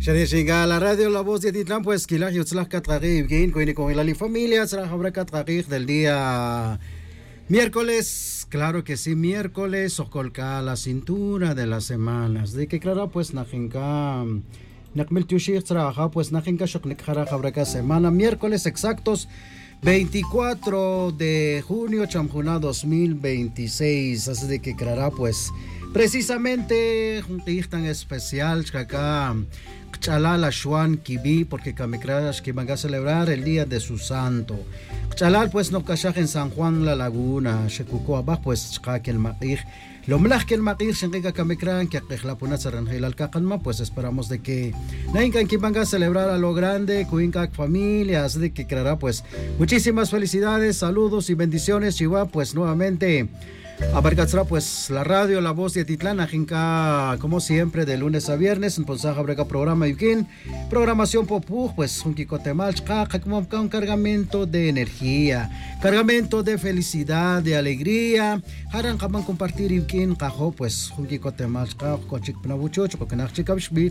Shanishingá la radio La Voz de Titlán, pues Kilah Yutzlach Katragib, Gin, Coini con la familia, Srajabra Katragib del día miércoles, claro que sí, miércoles, Ocolca la cintura de las semanas. De que claro, pues Najinka, Nakmel Tushir trabaja, pues Najinka Shoknik Jarajabraca semana, miércoles exactos. 24 de junio, Chamjuna 2026, así de que claro, pues precisamente un día tan especial que acá Chalal Ashwan Kibi, porque Kamikras que van a celebrar el día de su santo. Chalal pues no cachaj en San Juan la Laguna, Shekuko Abaj pues Chak el Matir. Lo mlaj que el Matir Shenriga Kamikran que la Puna Saranjil al Kakanma, pues esperamos de que Nainkan que van a celebrar a lo grande, Kuinkak familias, de que creará pues muchísimas felicidades, saludos y bendiciones, Chihuahua, pues nuevamente. Abarcatzra pues la radio La Voz de Titlán, Ajinka, como siempre de lunes a viernes, en Ponsaja Brega programa Yukin, programación Popú, pues un Kikotemal, como un cargamento de energía, cargamento de felicidad, de alegría, harán compartir Yukin, Kajo, pues un Kikotemal, Kochik Pnabucho, Kokenach Chikabshbil.